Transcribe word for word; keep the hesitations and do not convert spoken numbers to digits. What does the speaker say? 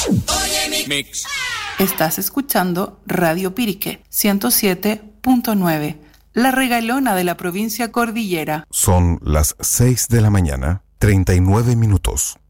Oye mi mix. Estás escuchando Radio Pirique ciento siete punto nueve, la regalona de la provincia Cordillera. Son las seis de la mañana, treinta y nueve minutos.